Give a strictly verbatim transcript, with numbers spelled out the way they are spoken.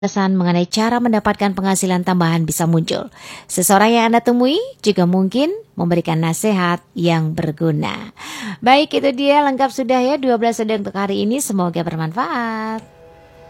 Pesan mengenai cara mendapatkan penghasilan tambahan bisa muncul. Seseorang yang Anda temui juga mungkin memberikan nasihat yang berguna. Baik, itu dia lengkap sudah ya dua belas ide untuk hari ini. Semoga bermanfaat.